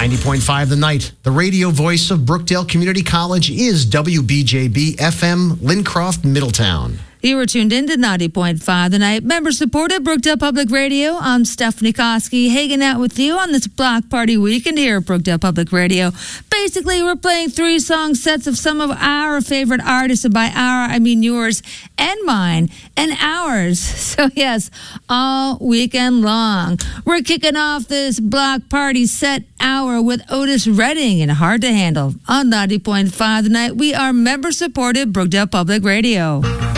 90.5 The Night, the radio voice of Brookdale Community College, is WBJB FM, Lincroft, Middletown. You were tuned in to 90.5 The Night. Member-supported Brookdale Public Radio. I'm Stephanie Koski, hanging out with you on this block party weekend here at Brookdale Public Radio. Basically, we're playing 3-song sets of some of our favorite artists, and by our, I mean yours and mine and ours. So, yes, all weekend long. We're kicking off this block party set hour with Otis Redding and Hard to Handle on 90.5 The Night. We are member-supported Brookdale Public Radio.